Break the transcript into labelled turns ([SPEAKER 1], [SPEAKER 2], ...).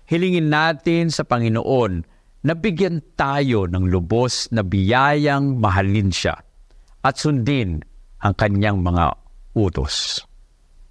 [SPEAKER 1] Hilingin natin sa Panginoon na bigyan tayo ng lubos na biyayang mahalin siya at sundin ang kanyang mga utos.